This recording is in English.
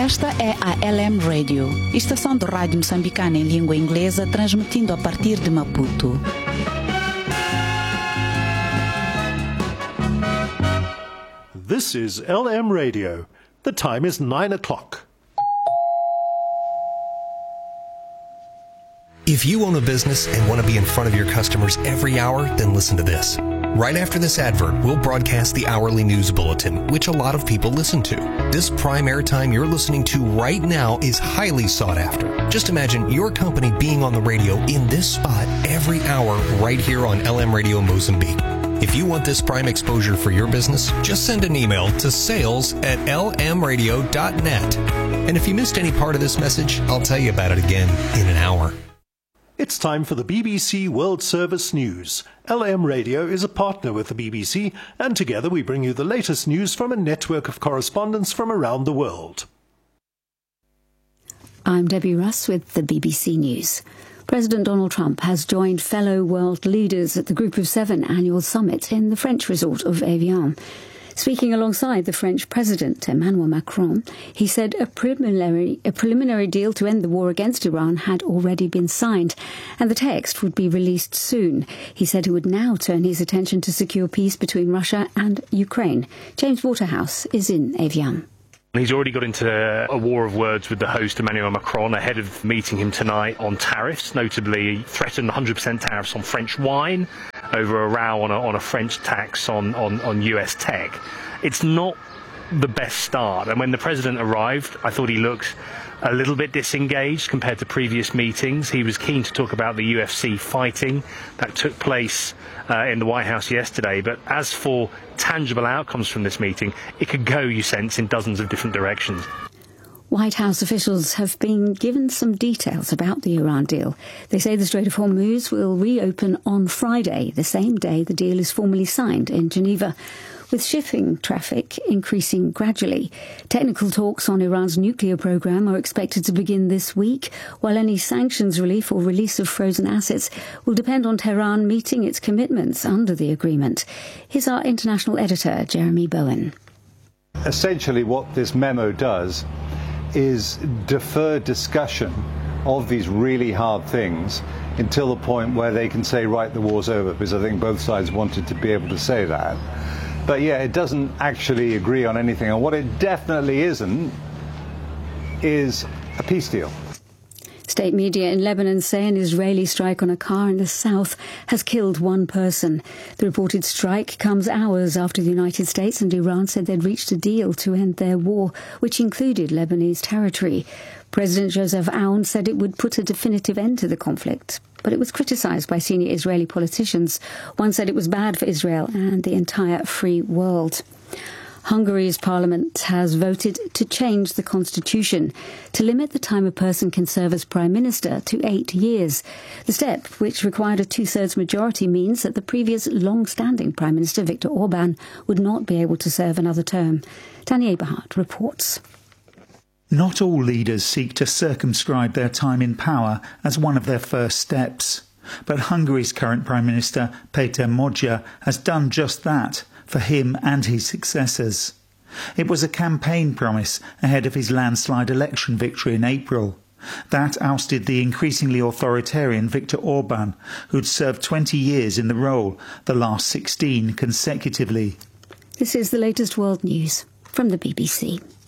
Esta é a LM Radio, estação de rádio moçambicana em língua inglesa, transmitindo a partir de Maputo. This is LM Radio. The time is 9 o'clock. If you own a business and want to be in front of your customers every hour, then listen to this. Right after this advert, we'll broadcast the hourly news bulletin, which a lot of people listen to. This prime airtime you're listening to right now is highly sought after. Just imagine your company being on the radio in this spot every hour right here on LM Radio Mozambique. If you want this prime exposure for your business, just send an email to sales@lmradio.net. And if you missed any part of this message, I'll tell you about it again in an hour. It's time for the BBC World Service News. LM Radio is a partner with the BBC, and together we bring you the latest news from a network of correspondents from around the world. I'm Debbie Russ with the BBC News. President Donald Trump has joined fellow world leaders at the Group of Seven annual summit in the French resort of Evian. Speaking alongside the French President, Emmanuel Macron, he said a preliminary deal to end the war against Iran had already been signed, and the text would be released soon. He said he would now turn his attention to secure peace between Russia and Ukraine. James Waterhouse is in Evian. He's already got into a war of words with the host, Emmanuel Macron, ahead of meeting him tonight on tariffs. Notably, he threatened 100% tariffs on French wine over a row on a French tax on US tech. It's not the best start. And when the president arrived, I thought he looked a little bit disengaged compared to previous meetings. He was keen to talk about the UFC fighting that took place in the White House yesterday. But as for tangible outcomes from this meeting, it could go, you sense, in dozens of different directions. White House officials have been given some details about the Iran deal. They say the Strait of Hormuz will reopen on Friday, the same day the deal is formally signed in Geneva, with shipping traffic increasing gradually. Technical talks on Iran's nuclear program are expected to begin this week, while any sanctions relief or release of frozen assets will depend on Tehran meeting its commitments under the agreement. Here's our international editor, Jeremy Bowen. Essentially what this memo does is defer discussion of these really hard things until the point where they can say, right, the war's over, because I think both sides wanted to be able to say that. But yeah, it doesn't actually agree on anything. And what it definitely isn't is a peace deal. State media in Lebanon say an Israeli strike on a car in the south has killed one person. The reported strike comes hours after the United States and Iran said they'd reached a deal to end their war, which included Lebanese territory. President Joseph Aoun said it would put a definitive end to the conflict, but it was criticised by senior Israeli politicians. One said it was bad for Israel and the entire free world. Hungary's parliament has voted to change the constitution to limit the time a person can serve as prime minister to 8 years. The step, which required a two-thirds majority, means that the previous long-standing prime minister, Viktor Orban, would not be able to serve another term. Danny Eberhardt reports. Not all leaders seek to circumscribe their time in power as one of their first steps. But Hungary's current Prime Minister, Péter Magyar, has done just that for him and his successors. It was a campaign promise ahead of his landslide election victory in April. That ousted the increasingly authoritarian Viktor Orban, who'd served 20 years in the role, the last 16 consecutively. This is the latest world news from the BBC.